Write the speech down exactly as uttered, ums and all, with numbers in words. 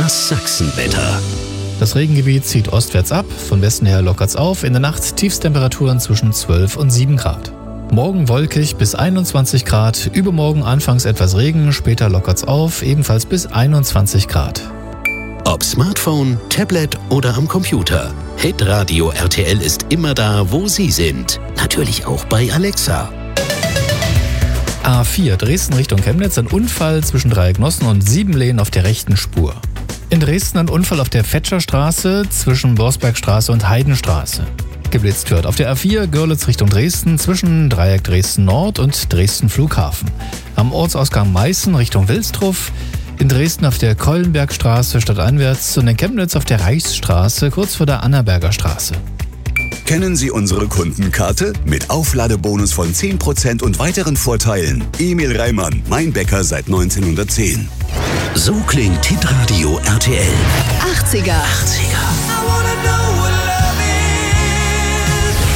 Das Sachsenwetter. Das Regengebiet zieht ostwärts ab, von Westen her lockert's auf, in der Nacht Tiefstemperaturen zwischen zwölf und sieben Grad. Morgen wolkig bis einundzwanzig Grad, übermorgen anfangs etwas Regen, später lockert's auf, ebenfalls bis einundzwanzig Grad. Ob Smartphone, Tablet oder am Computer. Hitradio R T L ist immer da, wo Sie sind. Natürlich auch bei Alexa. A vier Dresden Richtung Chemnitz, ein Unfall zwischen Dreiecknossen und Siebenlehen auf der rechten Spur. In Dresden ein Unfall auf der Fetscherstraße zwischen Borsbergstraße und Heidenstraße. Geblitzt wird auf der A vier Görlitz Richtung Dresden zwischen Dreieck Dresden Nord und Dresden Flughafen. Am Ortsausgang Meißen Richtung Wilsdruff. In Dresden auf der Keulenbergstraße stadteinwärts und in Chemnitz auf der Reichsstraße kurz vor der Annaberger Straße. Kennen Sie unsere Kundenkarte? Mit Aufladebonus von zehn Prozent und weiteren Vorteilen. Emil Reimann, mein Bäcker seit neunzehnhundertzehn. So klingt Hitradio R T L. achtziger. achtziger.